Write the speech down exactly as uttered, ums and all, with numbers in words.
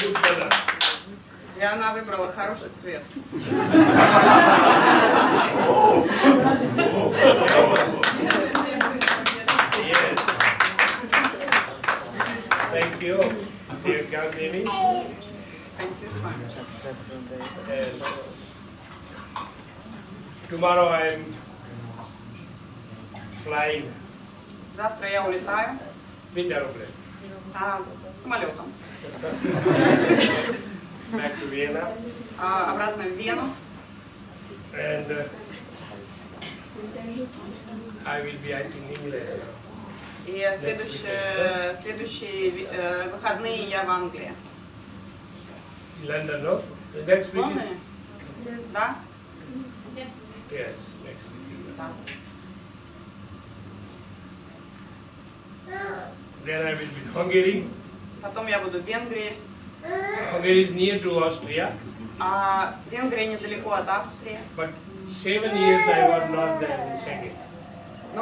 good color. И она выбрала хороший цвет. Yes. Thank you, dear Gandhini. Thank you so much. And tomorrow I am flying Завтра я улетаю with aeroplane а, самолетом back to Vienna. а, обратно в Вену. And uh, I will be, I think, in England. И следующие, следующие э, выходные я в Англии. London, no? The next week? Полные? Да? Yes, next week. Да. Then I will be in Hungary. Потом я буду в Венгрии. Hungary is near to Austria. А Венгрия недалеко от Австрии. But seven years I was not there in Schengen.